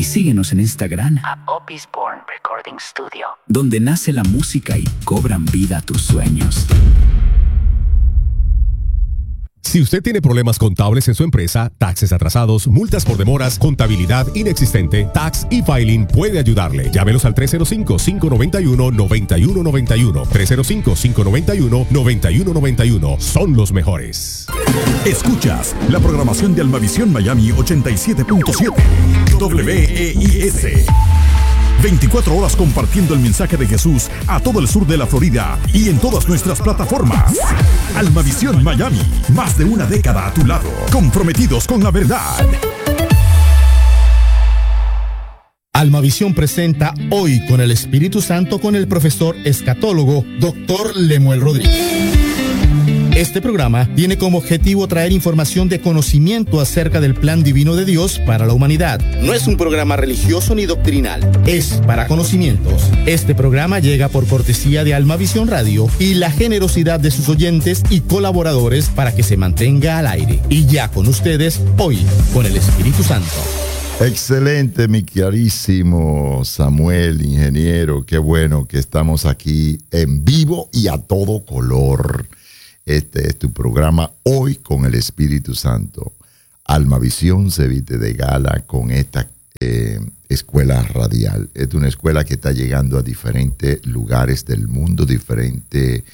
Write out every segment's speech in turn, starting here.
Y síguenos en Instagram a Opus Born Recording Studio, donde nace la música y cobran vida tus sueños. Si usted tiene problemas contables en su empresa, taxes atrasados, multas por demoras, contabilidad inexistente, Tax e-Filing puede ayudarle. Llámelos al 305-591-9191. 305-591-9191. Son los mejores. Escuchas la programación de Almavisión Miami 87.7 WEIS. 24 horas compartiendo el mensaje de Jesús a todo el sur de la Florida y en todas nuestras plataformas. Almavisión Miami, más de una década a tu lado, comprometidos con la verdad. Almavisión presenta Hoy con el Espíritu Santo con el profesor escatólogo Dr. Lemuel Rodríguez. Este programa tiene como objetivo traer información de conocimiento acerca del plan divino de Dios para la humanidad. No es un programa religioso ni doctrinal, es para conocimientos. Este programa llega por cortesía de Almavisión Radio y la generosidad de sus oyentes y colaboradores para que se mantenga al aire. Y ya con ustedes, Hoy con el Espíritu Santo. Excelente, mi carísimo Samuel, ingeniero. Qué bueno que estamos aquí en vivo y a todo color. Este es tu programa Hoy con el Espíritu Santo. Almavisión se viste de gala con esta escuela radial. Es una escuela que está llegando a diferentes lugares del mundo, diferentes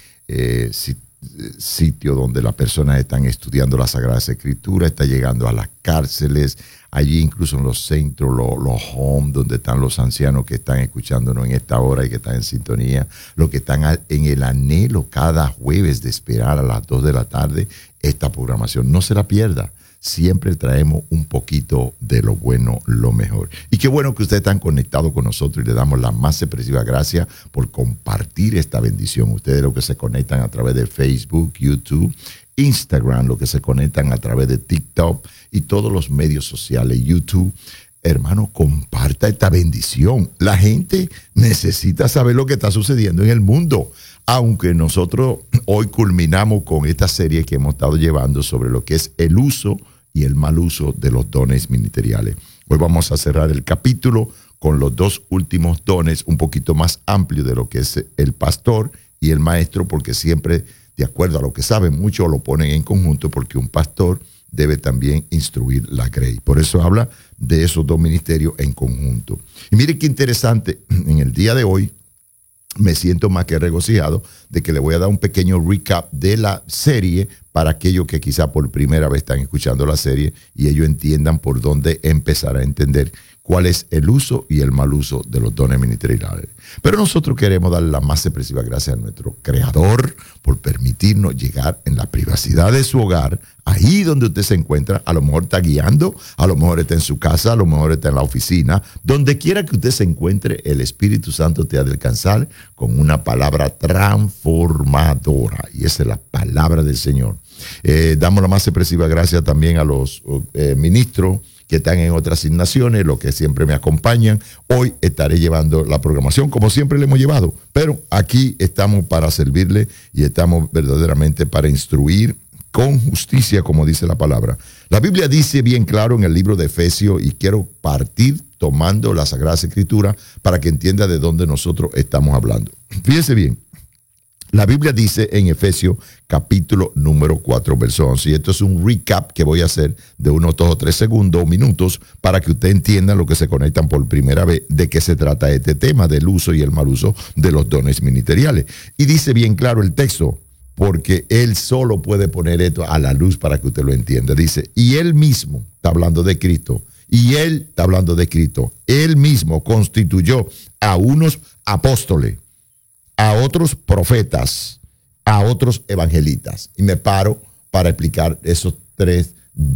sitios donde las personas están estudiando las Sagradas Escrituras, está llegando a las cárceles, allí incluso en los centros, los homes, donde están los ancianos que están escuchándonos en esta hora y que están en sintonía, los que están en el anhelo cada jueves de esperar a las 2 de la tarde esta programación. No se la pierda. Siempre traemos un poquito de lo bueno, lo mejor. Y qué bueno que ustedes están conectados con nosotros y le damos la más expresiva gracias por compartir esta bendición. Ustedes los que se conectan a través de Facebook, YouTube, Instagram, los que se conectan a través de TikTok y todos los medios sociales, YouTube. Hermano, comparta esta bendición. La gente necesita saber lo que está sucediendo en el mundo. Aunque nosotros hoy culminamos con esta serie que hemos estado llevando sobre lo que es el uso y el mal uso de los dones ministeriales. Hoy vamos a cerrar el capítulo con los dos últimos dones, un poquito más amplio de lo que es el pastor y el maestro, porque siempre, de acuerdo a lo que saben, muchos lo ponen en conjunto, porque un pastor debe también instruir la grey. Por eso habla de esos dos ministerios en conjunto. Y mire qué interesante, en el día de hoy, me siento más que regocijado de que le voy a dar un pequeño recap de la serie para aquellos que quizá por primera vez están escuchando la serie y ellos entiendan por dónde empezar a entender cuál es el uso y el mal uso de los dones ministeriales. Pero nosotros queremos dar la más expresiva gracias a nuestro Creador por permitirnos llegar en la privacidad de su hogar, ahí donde usted se encuentra. A lo mejor está guiando, a lo mejor está en su casa, a lo mejor está en la oficina. Donde quiera que usted se encuentre, el Espíritu Santo te ha de alcanzar con una palabra transformadora. Y esa es la palabra del Señor. Damos la más expresiva gracias también a los ministros que están en otras asignaciones, los que siempre me acompañan. Hoy estaré llevando la programación como siempre le hemos llevado, pero aquí estamos para servirle y estamos verdaderamente para instruir con justicia, como dice la palabra. La Biblia dice bien claro en el libro de Efesios, y quiero partir tomando la Sagrada Escritura para que entienda de dónde nosotros estamos hablando. Fíjese bien. La Biblia dice en Efesios capítulo número 4, verso 11, y esto es un recap que voy a hacer de unos 2 o 3 segundos o minutos para que usted entienda, lo que se conectan por primera vez, de qué se trata este tema del uso y el mal uso de los dones ministeriales. Y dice bien claro el texto, porque él solo puede poner esto a la luz para que usted lo entienda. Dice, y él mismo, está hablando de Cristo, y él está hablando de Cristo, él mismo constituyó a unos apóstoles, a otros profetas, a otros evangelistas. Y me paro para explicar esos 3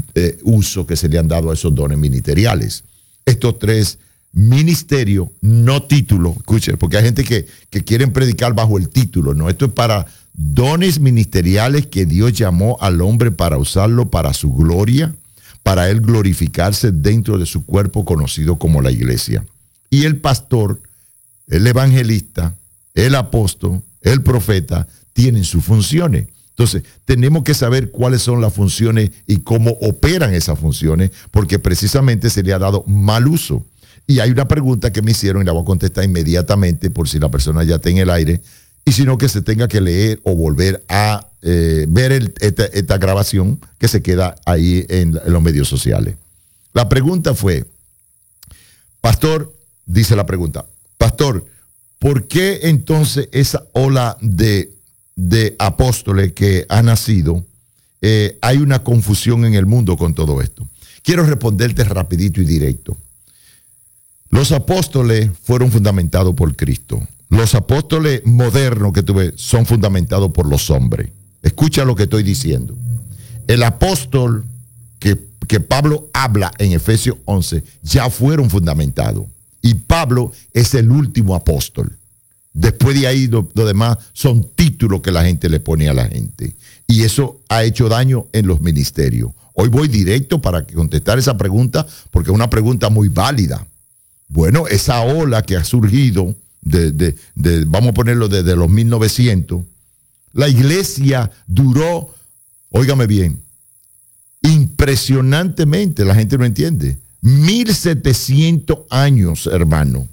usos que se le han dado a esos dones ministeriales. Estos 3 ministerios, no título, escuchen, porque hay gente que quieren predicar bajo el título. No, esto es para dones ministeriales que Dios llamó al hombre para usarlo para su gloria, para él glorificarse dentro de su cuerpo conocido como la iglesia. Y el pastor, el evangelista, el apóstol, el profeta, tienen sus funciones. Entonces, tenemos que saber cuáles son las funciones y cómo operan esas funciones, porque precisamente se le ha dado mal uso. Y hay una pregunta que me hicieron y la voy a contestar inmediatamente por si la persona ya está en el aire, y si no que se tenga que leer o volver a ver esta grabación que se queda ahí en los medios sociales. La pregunta fue, pastor, dice la pregunta, pastor, ¿por qué entonces esa ola de apóstoles que ha nacido, hay una confusión en el mundo con todo esto? Quiero responderte rapidito y directo. Los apóstoles fueron fundamentados por Cristo. Los apóstoles modernos que tuve son fundamentados por los hombres. Escucha lo que estoy diciendo. El apóstol que Pablo habla en Efesios 11 ya fueron fundamentados. Y Pablo es el último apóstol. Después de ahí, lo demás son títulos que la gente le pone a la gente. Y eso ha hecho daño en los ministerios. Hoy voy directo para contestar esa pregunta, porque es una pregunta muy válida. Bueno, esa ola que ha surgido, vamos a ponerlo desde los 1900, la iglesia duró, óigame bien, impresionantemente, la gente no entiende, 1700 años, hermano.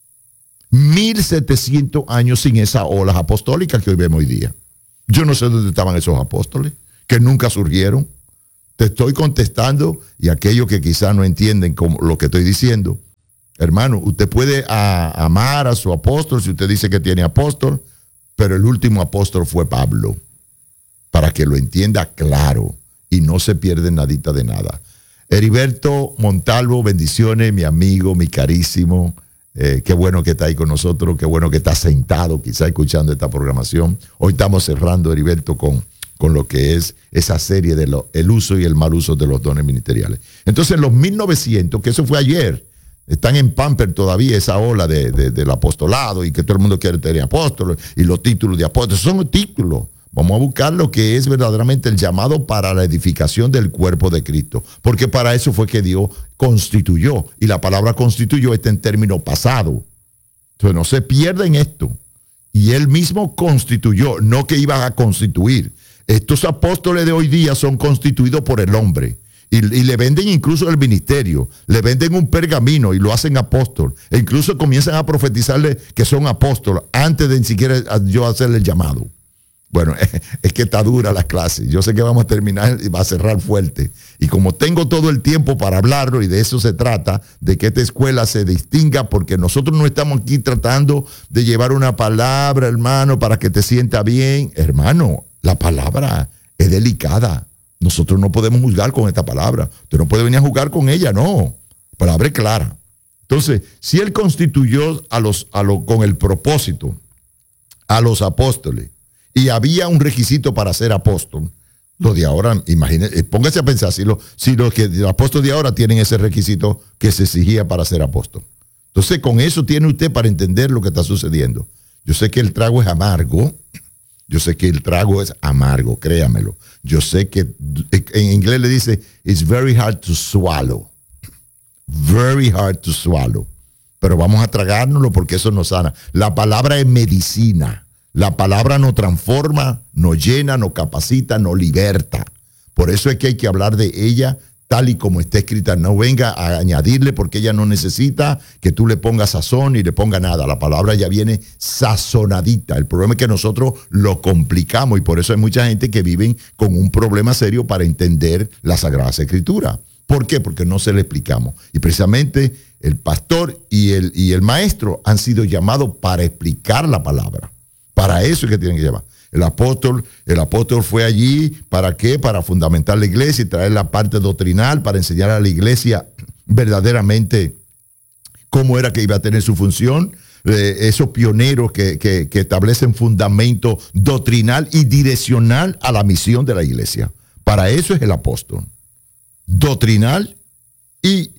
1700 años sin esas olas apostólicas que hoy vemos hoy día. Yo no sé dónde estaban esos apóstoles, que nunca surgieron. Te estoy contestando, y aquellos que quizás no entienden lo que estoy diciendo, hermano, usted puede amar a su apóstol si usted dice que tiene apóstol, pero el último apóstol fue Pablo, para que lo entienda claro y no se pierde nadita de nada. Heriberto Montalvo, bendiciones, mi amigo, mi carísimo. Qué bueno que está ahí con nosotros, qué bueno que está sentado quizá escuchando esta programación. Hoy estamos cerrando, Heriberto, con lo que es esa serie de el uso y el mal uso de los dones ministeriales. Entonces, en los 1900, que eso fue ayer, están en pamper todavía esa ola del apostolado y que todo el mundo quiere tener apóstoles y los títulos de apóstoles. Son títulos. Vamos a buscar lo que es verdaderamente el llamado para la edificación del cuerpo de Cristo, porque para eso fue que Dios constituyó, y la palabra constituyó está en término pasado. Entonces no se pierden esto. Y Él mismo constituyó, no que iban a constituir. Estos apóstoles de hoy día son constituidos por el hombre. Y le venden incluso el ministerio, le venden un pergamino y lo hacen apóstol. E incluso comienzan a profetizarle que son apóstoles antes de ni siquiera yo hacerle el llamado. Bueno, es que está dura la clase. Yo sé que vamos a terminar y va a cerrar fuerte. Y como tengo todo el tiempo para hablarlo, y de eso se trata, de que esta escuela se distinga, porque nosotros no estamos aquí tratando de llevar una palabra, hermano, para que te sienta bien. Hermano, la palabra es delicada. Nosotros no podemos juzgar con esta palabra. Usted no puede venir a jugar con ella, no. La palabra es clara. Entonces, si Él constituyó con el propósito a los apóstoles, y había un requisito para ser apóstol, los de ahora, imagínense, póngase a pensar si los apóstoles de ahora tienen ese requisito que se exigía para ser apóstol. Entonces, con eso tiene usted para entender lo que está sucediendo. Yo sé que el trago es amargo. Yo sé que el trago es amargo, créamelo. Yo sé que en inglés le dice, it's very hard to swallow. Very hard to swallow. Pero vamos a tragárnoslo porque eso nos sana. La palabra es medicina. La palabra nos transforma, nos llena, nos capacita, nos liberta. Por eso es que hay que hablar de ella tal y como está escrita. No venga a añadirle, porque ella no necesita que tú le pongas sazón ni le pongas nada. La palabra ya viene sazonadita. El problema es que nosotros lo complicamos, y por eso hay mucha gente que vive con un problema serio para entender la Sagrada Escritura. ¿Por qué? Porque no se le explicamos. Y precisamente el pastor y el maestro han sido llamados para explicar la palabra. Para eso es que tienen que llamar. El apóstol fue allí, ¿para qué? Para fundamentar la iglesia y traer la parte doctrinal, para enseñar a la iglesia verdaderamente cómo era que iba a tener su función. Esos pioneros que establecen fundamento doctrinal y direccional a la misión de la iglesia. Para eso es el apóstol. Doctrinal y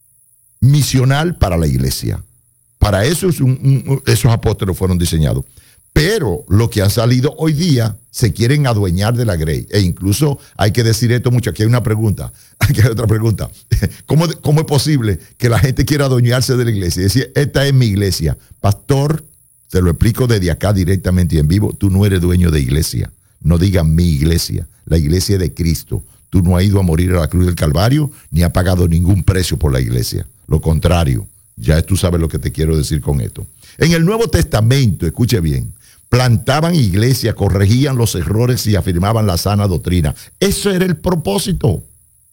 misional para la iglesia. Para eso esos apóstoles fueron diseñados. Pero los que han salido hoy día se quieren adueñar de la grey. E incluso hay que decir esto mucho. Aquí hay una pregunta. Aquí hay otra pregunta. ¿Cómo es posible que la gente quiera adueñarse de la iglesia y decir, esta es mi iglesia? Pastor, te lo explico desde acá directamente y en vivo. Tú no eres dueño de iglesia. No digas mi iglesia. La iglesia de Cristo. Tú no has ido a morir a la cruz del Calvario ni has pagado ningún precio por la iglesia. Lo contrario. Ya tú sabes lo que te quiero decir con esto. En el Nuevo Testamento, escuche bien, plantaban iglesias, corregían los errores y afirmaban la sana doctrina. Eso era el propósito.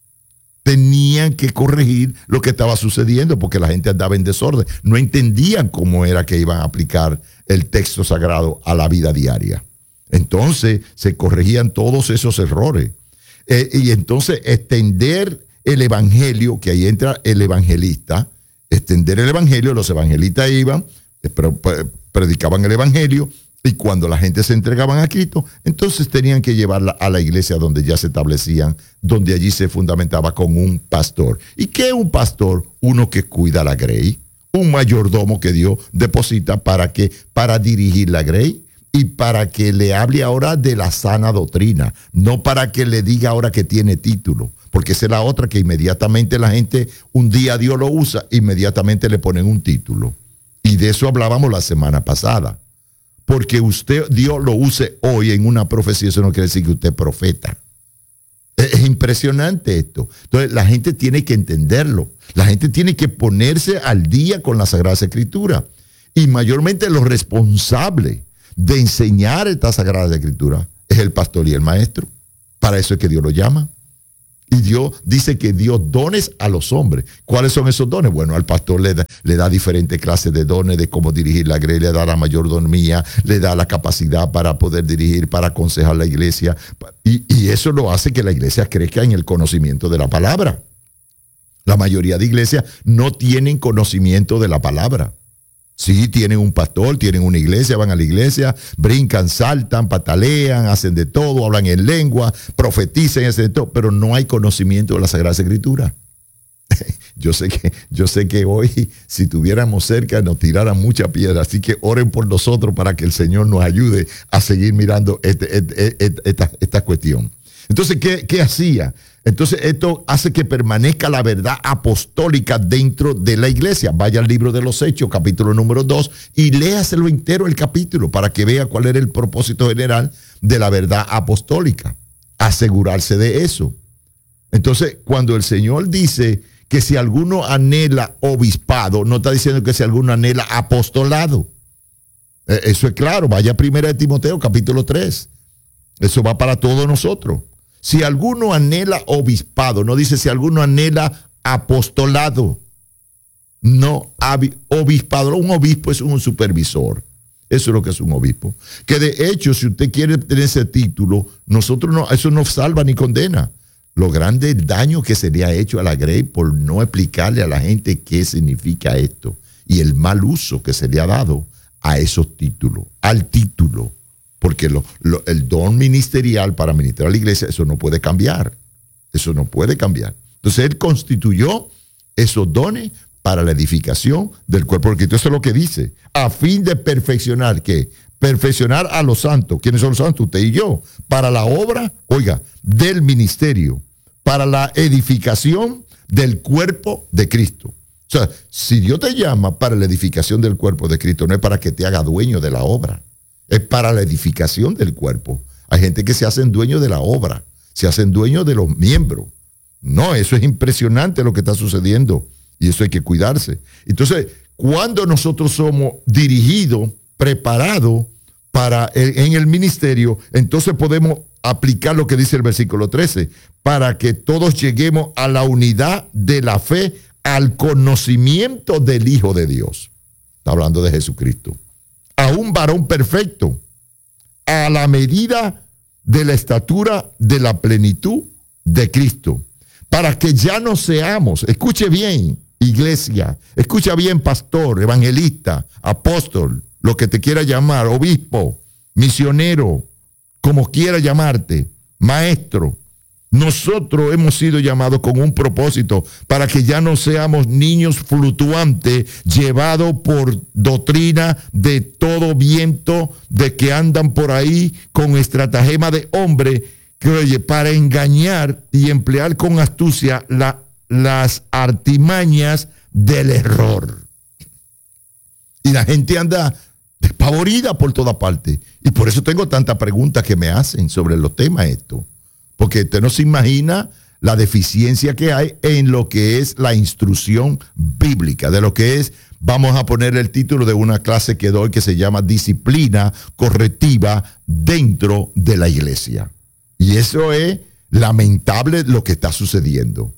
Tenían que corregir lo que estaba sucediendo porque la gente andaba en desorden. No entendían cómo era que iban a aplicar el texto sagrado a la vida diaria. Entonces se corregían todos esos errores. Y entonces extender el evangelio, que ahí entra el evangelista, extender el evangelio, los evangelistas iban, predicaban el evangelio, y cuando la gente se entregaban a Cristo, entonces tenían que llevarla a la iglesia donde ya se establecían, donde allí se fundamentaba con un pastor. ¿Y qué es un pastor? Uno que cuida la grey, un mayordomo que Dios deposita para dirigir la grey y para que le hable ahora de la sana doctrina, no para que le diga ahora que tiene título, porque esa es la otra que inmediatamente la gente, un día Dios lo usa, inmediatamente le ponen un título. Y de eso hablábamos la semana pasada. Porque Dios lo use hoy en una profecía, eso no quiere decir que usted es profeta. Es impresionante esto. Entonces la gente tiene que entenderlo. La gente tiene que ponerse al día con la Sagrada Escritura. Y mayormente los responsables de enseñar esta Sagrada Escritura es el pastor y el maestro. Para eso es que Dios lo llama. Y Dios dice que Dios dones a los hombres. ¿Cuáles son esos dones? Bueno, al pastor le da diferentes clases de dones de cómo dirigir la grey, le da la mayordomía, le da la capacidad para poder dirigir, para aconsejar la iglesia. Y eso lo hace que la iglesia crezca en el conocimiento de la palabra. La mayoría de iglesias no tienen conocimiento de la palabra. Sí, tienen un pastor, tienen una iglesia, van a la iglesia, brincan, saltan, patalean, hacen de todo, hablan en lengua, profetizan, hacen de todo, pero no hay conocimiento de la Sagrada Escritura. Yo sé que hoy, si tuviéramos cerca, nos tiraran mucha piedra, así que oren por nosotros para que el Señor nos ayude a seguir mirando esta cuestión. Entonces, ¿qué hacía? Entonces, esto hace que permanezca la verdad apostólica dentro de la iglesia. Vaya al libro de los Hechos, capítulo número 2, y léaselo entero el capítulo para que vea cuál era el propósito general de la verdad apostólica. Asegurarse de eso. Entonces, cuando el Señor dice que si alguno anhela obispado, no está diciendo que si alguno anhela apostolado. Eso es claro. Vaya a 1 Timoteo, capítulo 3. Eso va para todos nosotros. Si alguno anhela obispado, no dice si alguno anhela apostolado. No, obispado. Un obispo es un supervisor. Eso es lo que es un obispo. Que de hecho, si usted quiere tener ese título, eso no salva ni condena. Lo grande el daño que se le ha hecho a la grey por no explicarle a la gente qué significa esto. Y el mal uso que se le ha dado a esos títulos, al título. Porque el don ministerial para ministrar a la iglesia, eso no puede cambiar. Eso no puede cambiar. Entonces, él constituyó esos dones para la edificación del cuerpo de Cristo. Eso es lo que dice. A fin de perfeccionar, ¿qué? Perfeccionar a los santos. ¿Quiénes son los santos? Usted y yo. Para la obra, del ministerio. Para la edificación del cuerpo de Cristo. O sea, si Dios te llama para la edificación del cuerpo de Cristo, no es para que te haga dueño de la obra. Es para la edificación del cuerpo. Hay gente que se hacen dueños de la obra, se hacen dueños de los miembros. No, eso es impresionante lo que está sucediendo y eso hay que cuidarse. Entonces, cuando nosotros somos dirigidos, preparados en el ministerio, entonces podemos aplicar lo que dice el versículo 13, para que todos lleguemos a la unidad de la fe, al conocimiento del Hijo de Dios. Está hablando de Jesucristo. A un varón perfecto, a la medida de la estatura de la plenitud de Cristo, para que ya no seamos, escuche bien, iglesia, escucha bien, pastor, evangelista, apóstol, lo que te quiera llamar, obispo, misionero, como quiera llamarte, maestro. Nosotros hemos sido llamados con un propósito para que ya no seamos niños fluctuantes llevados por doctrina de todo viento de que andan por ahí con estratagema de hombre que para engañar y emplear con astucia las artimañas del error. Y la gente anda despavorida por toda parte. Y por eso tengo tantas preguntas que me hacen sobre los temas estos. Porque usted no se imagina la deficiencia que hay en lo que es la instrucción bíblica, de lo que es, vamos a poner el título de una clase que doy que se llama Disciplina Correctiva dentro de la iglesia. Y eso es lamentable lo que está sucediendo.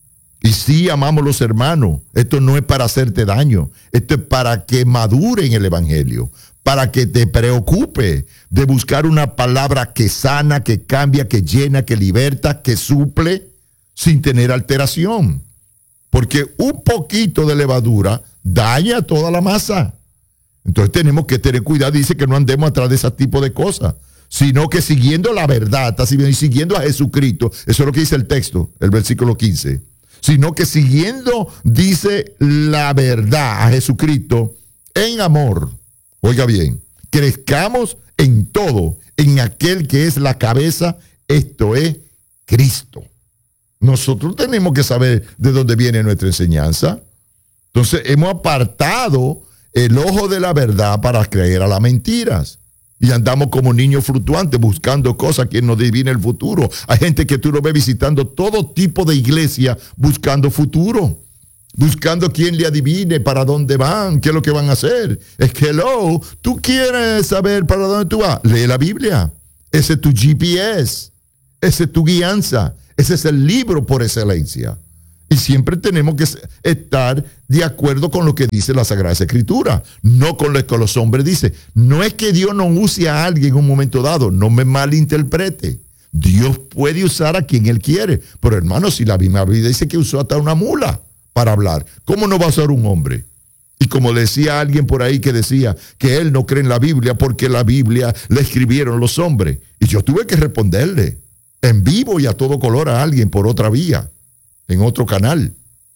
Y sí, amamos los hermanos, esto no es para hacerte daño, esto es para que madure en el evangelio, para que te preocupe de buscar una palabra que sana, que cambia, que llena, que liberta, que suple, sin tener alteración. Porque un poquito de levadura daña toda la masa. Entonces tenemos que tener cuidado, dice que no andemos atrás de ese tipo de cosas, sino que siguiendo la verdad, y siguiendo a Jesucristo, eso es lo que dice el texto, el versículo 15, sino que siguiendo, dice, la verdad a Jesucristo en amor. Oiga bien, crezcamos en todo, en aquel que es la cabeza, esto es Cristo. Nosotros tenemos que saber de dónde viene nuestra enseñanza. Entonces hemos apartado el ojo de la verdad para creer a las mentiras. Y andamos como niños fluctuantes buscando cosas que nos adivinen el futuro. Hay gente que tú lo ves visitando todo tipo de iglesia buscando futuro. Buscando quien le adivine para dónde van, qué es lo que van a hacer. Es que, hello, tú quieres saber para dónde tú vas. Lee la Biblia. Ese es tu GPS. Ese es tu guianza. Ese es el libro por excelencia. Y siempre tenemos que estar de acuerdo con lo que dice la Sagrada Escritura, no con lo que los hombres dicen. No es que Dios no use a alguien en un momento dado, no me malinterprete. Dios puede usar a quien Él quiere. Pero hermano, si la Biblia dice que usó hasta una mula para hablar, ¿cómo no va a usar un hombre? Y como decía alguien por ahí que decía que él no cree en la Biblia porque la Biblia la escribieron los hombres. Y yo tuve que responderle en vivo y a todo color a alguien por otra vía, en otro canal.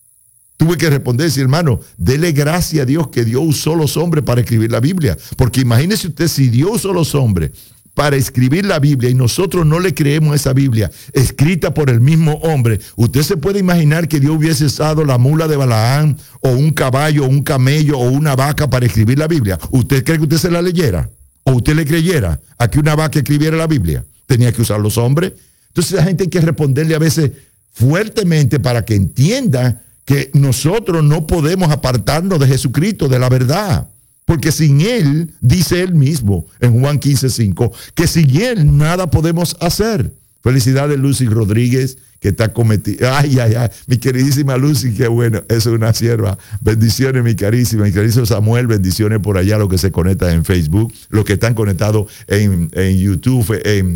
Tuve que responder, decir, hermano, dele gracias a Dios que Dios usó los hombres para escribir la Biblia. Porque imagínese usted, si Dios usó los hombres para escribir la Biblia y nosotros no le creemos a esa Biblia escrita por el mismo hombre, usted se puede imaginar que Dios hubiese usado la mula de Balaam o un caballo o un camello o una vaca para escribir la Biblia. ¿Usted cree que usted se la leyera? ¿O usted le creyera a que una vaca escribiera la Biblia? Tenía que usar los hombres. Entonces la gente hay que responderle a veces fuertemente para que entienda que nosotros no podemos apartarnos de Jesucristo, de la verdad. Porque sin Él, dice Él mismo en Juan 15:5, que sin Él nada podemos hacer. Felicidades, Lucy Rodríguez, que está cometida. Ay, mi queridísima Lucy, qué bueno, es una sierva. Bendiciones, mi carísimo Samuel, bendiciones por allá, los que se conectan en Facebook, los que están conectados en YouTube,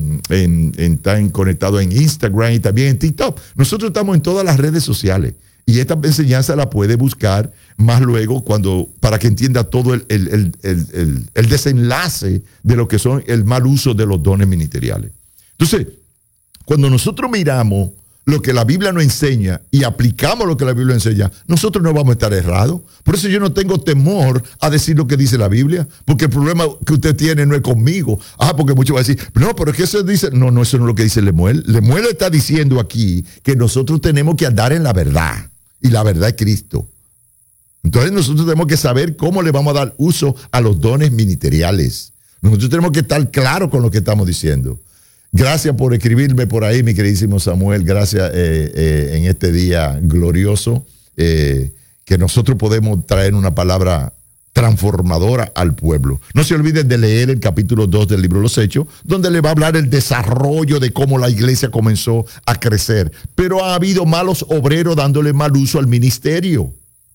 están conectados en Instagram y también en TikTok. Nosotros estamos en todas las redes sociales. Y esta enseñanza la puede buscar más luego para que entienda todo el desenlace de lo que son el mal uso de los dones ministeriales. Entonces, cuando nosotros miramos lo que la Biblia nos enseña y aplicamos lo que la Biblia enseña, nosotros no vamos a estar errados. Por eso yo no tengo temor a decir lo que dice la Biblia, porque el problema que usted tiene no es conmigo. Porque muchos van a decir, no, pero es que eso dice, no, eso no es lo que dice Lemuel. Lemuel está diciendo aquí que nosotros tenemos que andar en la verdad. Y la verdad es Cristo. Entonces nosotros tenemos que saber cómo le vamos a dar uso a los dones ministeriales. Nosotros tenemos que estar claros con lo que estamos diciendo. Gracias por escribirme por ahí, mi queridísimo Samuel. Gracias en este día glorioso que nosotros podemos traer una palabra transformadora al pueblo. No se olviden de leer el capítulo 2 del libro de los Hechos, donde le va a hablar el desarrollo de cómo la iglesia comenzó a crecer. Pero ha habido malos obreros dándole mal uso al ministerio.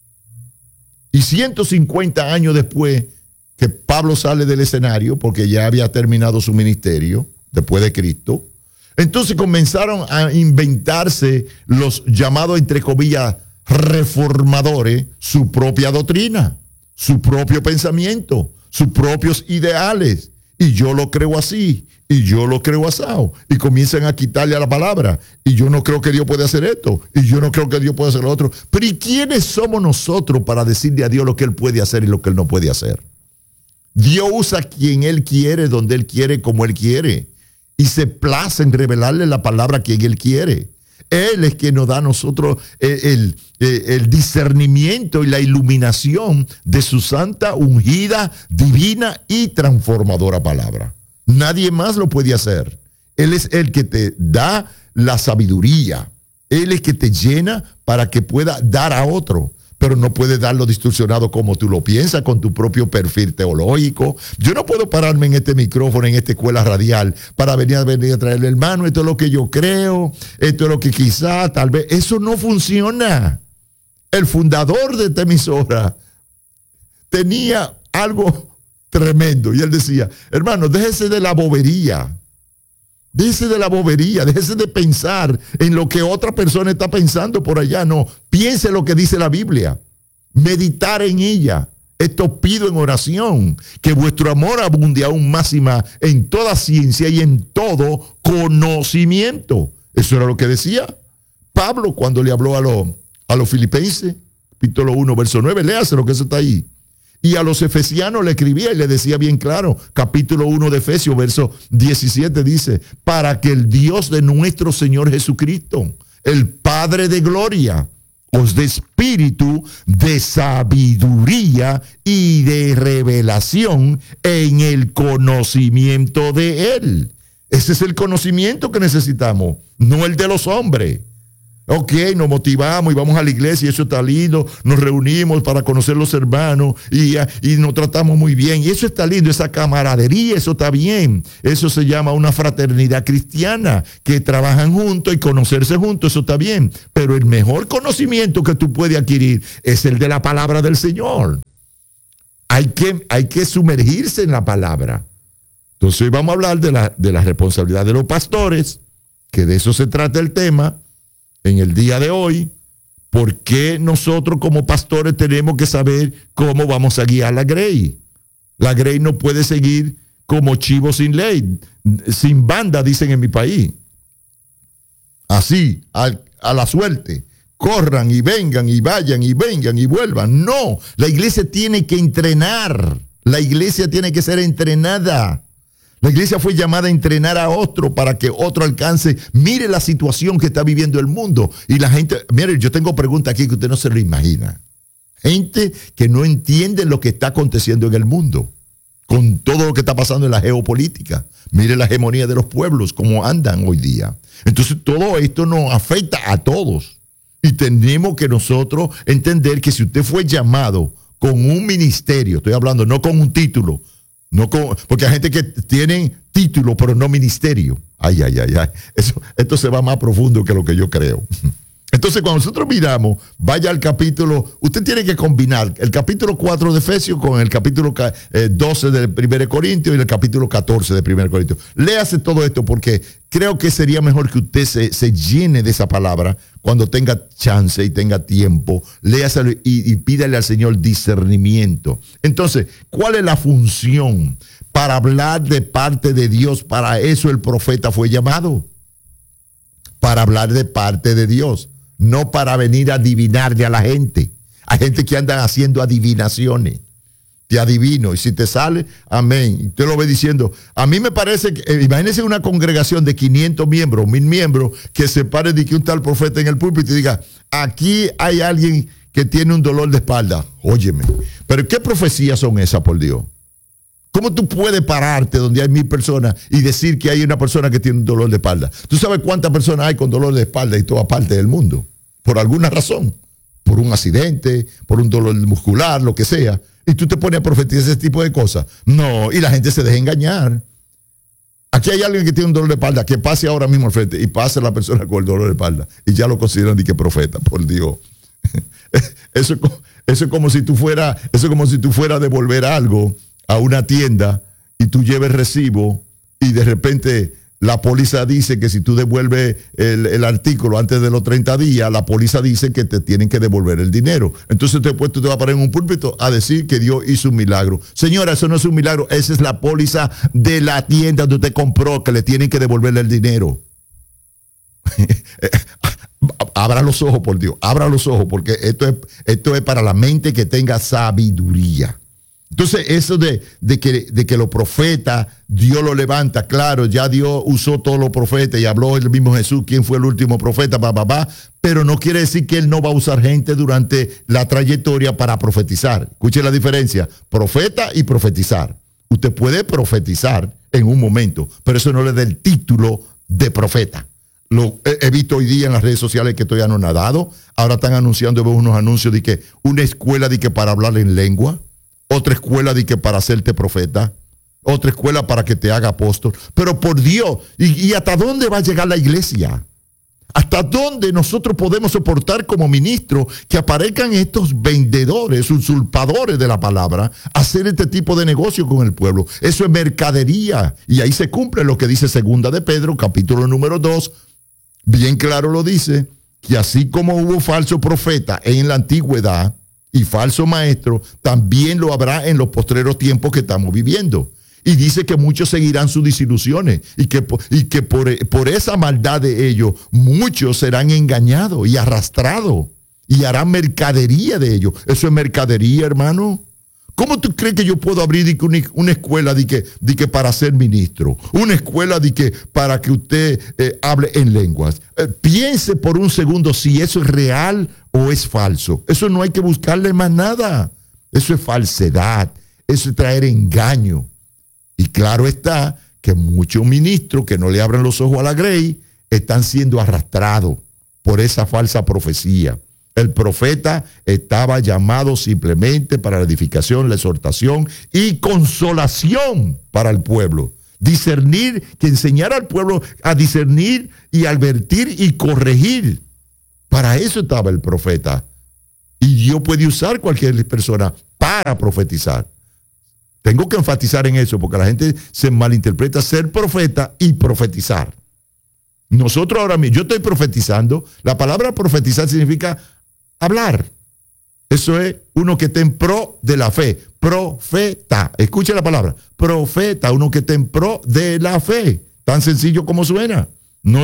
Y 150 años después que Pablo sale del escenario, porque ya había terminado su ministerio, después de Cristo, entonces comenzaron a inventarse los llamados, entre comillas, reformadores, su propia doctrina, su propio pensamiento, sus propios ideales. Y yo lo creo así, y yo lo creo asado. Y comienzan a quitarle a la palabra. Y yo no creo que Dios puede hacer esto. Y yo no creo que Dios puede hacer lo otro. Pero ¿y quiénes somos nosotros para decirle a Dios lo que Él puede hacer y lo que Él no puede hacer? Dios usa a quien Él quiere, donde Él quiere, como Él quiere. Y se place en revelarle la palabra a quien Él quiere. Él es quien nos da a nosotros el discernimiento y la iluminación de su santa, ungida, divina y transformadora palabra. Nadie más lo puede hacer. Él es el que te da la sabiduría, Él es que te llena para que pueda dar a otro. Pero no puedes darlo distorsionado como tú lo piensas, con tu propio perfil teológico. Yo no puedo pararme en este micrófono, en esta escuela radial, para venir a traerle, hermano, esto es lo que yo creo, esto es lo que quizá, tal vez. Eso no funciona. El fundador de esta emisora tenía algo tremendo y él decía, hermano, déjese de la bobería. Déjese de la bobería, déjese de pensar en lo que otra persona está pensando por allá. No, piense lo que dice la Biblia. Meditar en ella. Esto pido en oración, que vuestro amor abunde aún más y más en toda ciencia y en todo conocimiento. Eso era lo que decía Pablo cuando le habló a los filipenses, capítulo 1, verso 9. Léaselo, que eso está ahí. Y a los efesianos le escribía y le decía bien claro, capítulo 1 de Efesios, verso 17 dice, para que el Dios de nuestro Señor Jesucristo, el Padre de gloria, os dé espíritu de sabiduría y de revelación en el conocimiento de Él. Ese es el conocimiento que necesitamos, no el de los hombres. Ok, nos motivamos y vamos a la iglesia y eso está lindo, nos reunimos para conocer los hermanos y nos tratamos muy bien y eso está lindo, esa camaradería, eso está bien, eso se llama una fraternidad cristiana, que trabajan juntos y conocerse juntos, eso está bien, pero el mejor conocimiento que tú puedes adquirir es el de la palabra del Señor. Hay que sumergirse en la palabra. Entonces hoy vamos a hablar de la responsabilidad de los pastores, que de eso se trata el tema. En el día de hoy, ¿por qué nosotros como pastores tenemos que saber cómo vamos a guiar la grey? La grey no puede seguir como chivo sin ley, sin banda, dicen en mi país. Así, a la suerte. Corran y vengan y vayan y vengan y vuelvan. No, la iglesia tiene que entrenar. La iglesia tiene que ser entrenada. La iglesia fue llamada a entrenar a otro para que otro alcance. Mire la situación que está viviendo el mundo. Y la gente, mire, yo tengo preguntas aquí que usted no se lo imagina. Gente que no entiende lo que está aconteciendo en el mundo, con todo lo que está pasando en la geopolítica. Mire la hegemonía de los pueblos, cómo andan hoy día. Entonces todo esto nos afecta a todos. Y tenemos que nosotros entender que si usted fue llamado con un ministerio, estoy hablando no con un título, porque hay gente que tiene título pero no ministerio. Ay. Esto se va más profundo que lo que yo creo. Entonces cuando nosotros miramos, vaya al capítulo, usted tiene que combinar el capítulo 4 de Efesios con el capítulo 12 de 1 Corintios y el capítulo 14 de 1 Corintios. Léase todo esto porque creo que sería mejor que usted se llene de esa palabra cuando tenga chance y tenga tiempo. Léaselo y pídale al Señor discernimiento. Entonces, ¿cuál es la función? Para hablar de parte de Dios. Para eso el profeta fue llamado. Para hablar de parte de Dios. No para venir a adivinarle a la gente. Hay gente que andan haciendo adivinaciones. Te adivino, y si te sale, amén. Y usted lo ve diciendo. A mí me parece que, imagínense una congregación de 500 miembros, 1000 miembros, que se pare de que un tal profeta en el púlpito y diga, aquí hay alguien que tiene un dolor de espalda. Óyeme, pero ¿qué profecías son esas, por Dios? ¿Cómo tú puedes pararte donde hay 1000 personas y decir que hay una persona que tiene un dolor de espalda? ¿Tú sabes cuántas personas hay con dolor de espalda en toda parte del mundo? Por alguna razón, por un accidente, por un dolor muscular, lo que sea. Y tú te pones a profetizar ese tipo de cosas. No, y la gente se deja engañar. Aquí hay alguien que tiene un dolor de espalda, que pase ahora mismo al frente y pase la persona con el dolor de espalda. Y ya lo consideran de que profeta, por Dios. Eso es como si tú fueras a devolver algo a una tienda y tú lleves recibo y de repente la póliza dice que si tú devuelves el artículo antes de los 30 días, la póliza dice que te tienen que devolver el dinero. Entonces después tú te vas a parar en un púlpito a decir que Dios hizo un milagro. Señora, eso no es un milagro, esa es la póliza de la tienda donde usted compró, que le tienen que devolverle el dinero. Abra los ojos, por Dios, abra los ojos, porque esto es para la mente que tenga sabiduría. Entonces, eso de que los profetas, Dios lo levanta, claro, ya Dios usó todos los profetas y habló el mismo Jesús, quién fue el último profeta, pero no quiere decir que Él no va a usar gente durante la trayectoria para profetizar. Escuche la diferencia, profeta y profetizar. Usted puede profetizar en un momento, pero eso no le da el título de profeta. He visto hoy día en las redes sociales que estoy anonadado. Ahora están anunciando unos anuncios de que una escuela de que para hablar en lengua, otra escuela de que para hacerte profeta, otra escuela para que te haga apóstol. Pero por Dios, ¿y hasta dónde va a llegar la iglesia? ¿Hasta dónde nosotros podemos soportar como ministros que aparezcan estos vendedores, usurpadores de la palabra, hacer este tipo de negocio con el pueblo? Eso es mercadería. Y ahí se cumple lo que dice 2 de Pedro, capítulo número 2. Bien claro lo dice, que así como hubo falso profeta en la antigüedad y falso maestro, también lo habrá en los postreros tiempos que estamos viviendo. Y dice que muchos seguirán sus desilusiones y que por esa maldad de ellos, muchos serán engañados y arrastrados y harán mercadería de ellos. Eso es mercadería, hermano. ¿Cómo tú crees que yo puedo abrir una escuela de que para ser ministro? Una escuela de que para que usted hable en lenguas. Piense por un segundo si eso es real o es falso. Eso no hay que buscarle más nada. Eso es falsedad. Eso es traer engaño. Y claro está que muchos ministros que no le abren los ojos a la grey están siendo arrastrados por esa falsa profecía. El profeta estaba llamado simplemente para la edificación, la exhortación y consolación para el pueblo. Discernir, que enseñara al pueblo a discernir y advertir y corregir. Para eso estaba el profeta. Y Dios puede usar cualquier persona para profetizar. Tengo que enfatizar en eso porque la gente se malinterpreta ser profeta y profetizar. Nosotros ahora mismo, yo estoy profetizando. La palabra profetizar significa hablar. Eso es uno que está en pro de la fe. Profeta. Escuche la palabra. Profeta, uno que está en pro de la fe. Tan sencillo como suena. No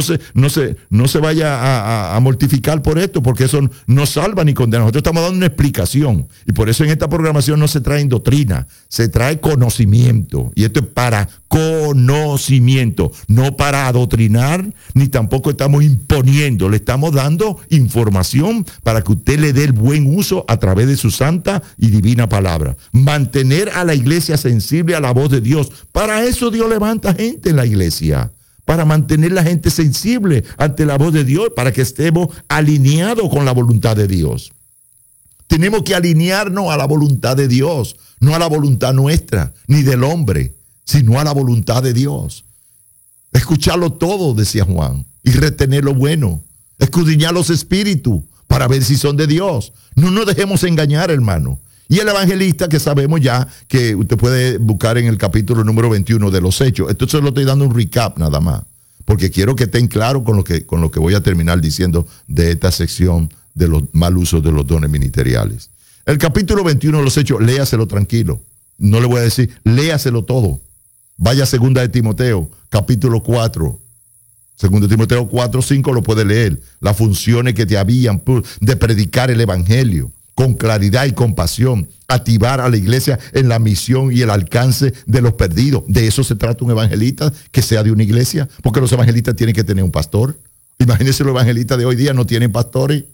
se vaya a mortificar por esto, porque eso no salva ni condena. Nosotros estamos dando una explicación. Y por eso en esta programación no se trae doctrina, se trae conocimiento. Y esto es para conocimiento, no para adoctrinar, ni tampoco estamos imponiendo. Le estamos dando información para que usted le dé el buen uso a través de su santa y divina palabra. Mantener a la iglesia sensible a la voz de Dios. Para eso Dios levanta gente en la iglesia. Para mantener la gente sensible ante la voz de Dios, para que estemos alineados con la voluntad de Dios. Tenemos que alinearnos a la voluntad de Dios, no a la voluntad nuestra, ni del hombre, sino a la voluntad de Dios. Escucharlo todo, decía Juan, y retener lo bueno. Escudriñar los espíritus para ver si son de Dios. No nos dejemos engañar, hermano. Y el evangelista, que sabemos ya que usted puede buscar en el capítulo número 21 de los Hechos. Esto se lo estoy dando un recap nada más, porque quiero que estén claros con lo que voy a terminar diciendo de esta sección de los mal usos de los dones ministeriales. El capítulo 21 de los Hechos, léaselo tranquilo. No le voy a decir, léaselo todo. Vaya a 2 de Timoteo, capítulo 4. 2 de Timoteo 4, 5 lo puede leer. Las funciones que te habían de predicar el evangelio con claridad y compasión, activar a la iglesia en la misión y el alcance de los perdidos. De eso se trata un evangelista, que sea de una iglesia, porque los evangelistas tienen que tener un pastor. Imagínense, los evangelistas de hoy día no tienen pastores.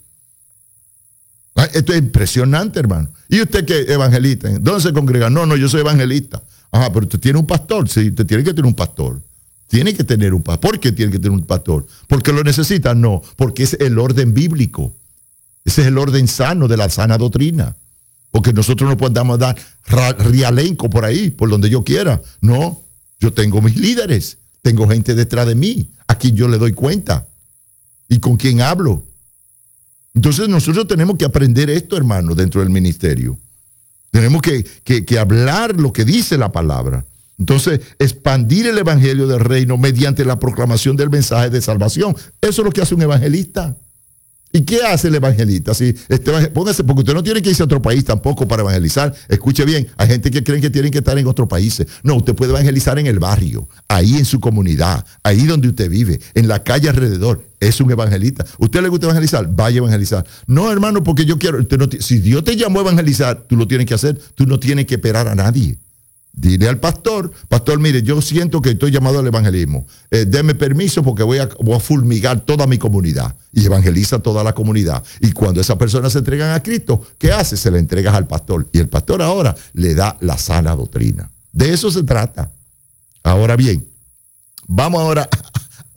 Esto es impresionante, hermano. ¿Y usted qué evangelista? ¿Dónde se congrega? No, yo soy evangelista. Ajá, pero usted tiene un pastor. Sí, usted tiene que tener un pastor. Tiene que tener un pastor. ¿Por qué tiene que tener un pastor? ¿Porque lo necesita? No, porque es el orden bíblico. Ese es el orden sano de la sana doctrina. Porque nosotros no podemos dar rialenco por ahí, por donde yo quiera. No, yo tengo mis líderes, tengo gente detrás de mí, a quien yo le doy cuenta y con quien hablo. Entonces nosotros tenemos que aprender esto, hermano, dentro del ministerio. Tenemos que hablar lo que dice la palabra. Entonces, expandir el evangelio del reino mediante la proclamación del mensaje de salvación. Eso es lo que hace un evangelista. ¿Y qué hace el evangelista? Póngase, porque usted no tiene que irse a otro país tampoco para evangelizar. Escuche bien, hay gente que creen que tienen que estar en otros países. No, usted puede evangelizar en el barrio, ahí en su comunidad, ahí donde usted vive, en la calle alrededor. Es un evangelista. ¿Usted le gusta evangelizar? Vaya a evangelizar. No, hermano, porque yo quiero. Si Dios te llamó a evangelizar, tú lo tienes que hacer. Tú no tienes que esperar a nadie. Dile al pastor, mire, yo siento que estoy llamado al evangelismo. Deme permiso porque voy a fulmigar toda mi comunidad. Y evangeliza toda la comunidad. Y cuando esas personas se entregan a Cristo, ¿qué hace? Se la entregas al pastor. Y el pastor ahora le da la sana doctrina. De eso se trata. Ahora bien, vamos ahora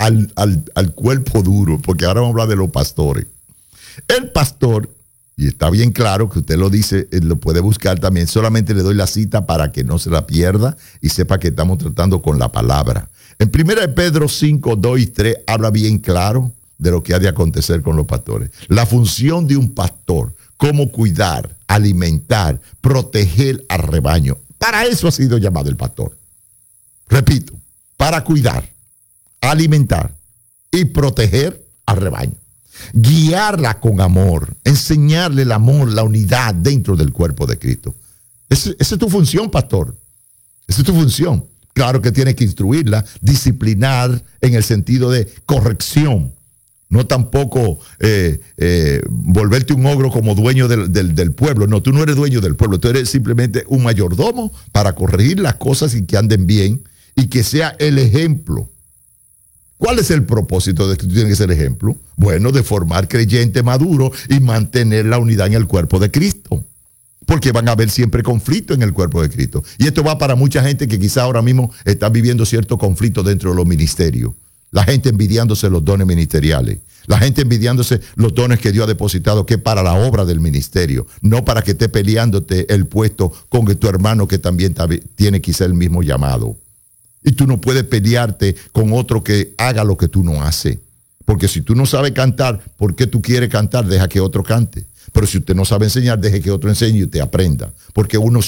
al cuerpo duro, porque ahora vamos a hablar de los pastores. El pastor, y está bien claro que usted lo dice, lo puede buscar también, solamente le doy la cita para que no se la pierda y sepa que estamos tratando con la palabra. En 1 Pedro 5, 2 y 3 habla bien claro de lo que ha de acontecer con los pastores. La función de un pastor, cómo cuidar, alimentar, proteger al rebaño. Para eso ha sido llamado el pastor. Repito, para cuidar, alimentar y proteger al rebaño. Guiarla con amor, enseñarle el amor, la unidad dentro del cuerpo de Cristo. Esa es tu función, pastor. Esa es tu función. Claro que tienes que instruirla, disciplinar en el sentido de corrección. No tampoco volverte un ogro como dueño del pueblo. No, tú no eres dueño del pueblo. Tú eres simplemente un mayordomo para corregir las cosas y que anden bien y que sea el ejemplo. ¿Cuál es el propósito de que tú tienes que ser ejemplo? Bueno, de formar creyente maduro y mantener la unidad en el cuerpo de Cristo. Porque van a haber siempre conflictos en el cuerpo de Cristo. Y esto va para mucha gente que quizá ahora mismo está viviendo cierto conflicto dentro de los ministerios. La gente envidiándose los dones ministeriales. La gente envidiándose los dones que Dios ha depositado, que es para la obra del ministerio. No para que esté peleándote el puesto con tu hermano que también tiene quizá el mismo llamado. Y tú no puedes pelearte con otro que haga lo que tú no haces. Porque si tú no sabes cantar, ¿por qué tú quieres cantar? Deja que otro cante. Pero si usted no sabe enseñar, deje que otro enseñe y usted aprenda. Porque uno